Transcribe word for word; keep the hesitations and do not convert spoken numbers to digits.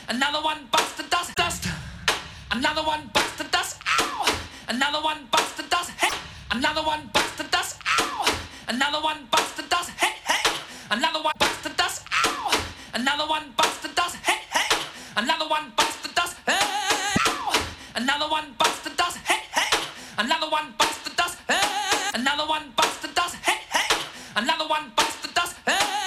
Another one bites the dust, dust. Another one bites the dust. Ow! Another one bites the dust. Hey! Another one bites the dust. Ow! Another one bites the dust. Hey, hey! Another one bites the dust. Ow! Another one bites the dust. Hey, hey! Another one bites the dust. Hey! Ow! Another one bites the dust. Hey, hey! Another one bites the dust. Hey! Another one bites the dust. Hey, hey! Another one bites the dust. Hey!